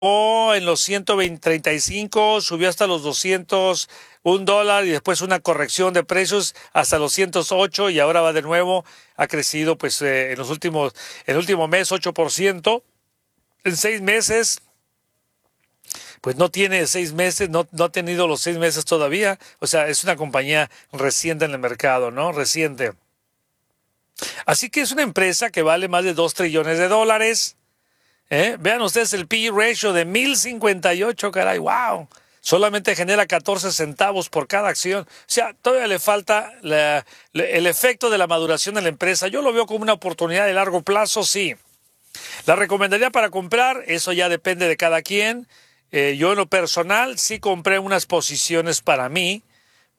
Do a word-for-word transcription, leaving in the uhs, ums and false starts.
O en los ciento veinte, treinta y cinco, subió hasta los doscientos un dólar y después una corrección de precios hasta los ciento ocho y ahora va de nuevo, ha crecido pues eh, en los últimos, en el último mes ocho por ciento, en seis meses, pues no tiene seis meses, no, no ha tenido los seis meses todavía, o sea, es una compañía reciente en el mercado, ¿no? Reciente. Así que es una empresa que vale más de dos trillones de dólares. ¿Eh? Vean ustedes el P E ratio de mil cincuenta y ocho, caray, wow. Solamente genera catorce centavos por cada acción. O sea, todavía le falta la, la, el efecto de la maduración de la empresa. Yo lo veo como una oportunidad de largo plazo, sí. La recomendaría para comprar, eso ya depende de cada quien. Eh, yo en lo personal sí compré unas posiciones para mí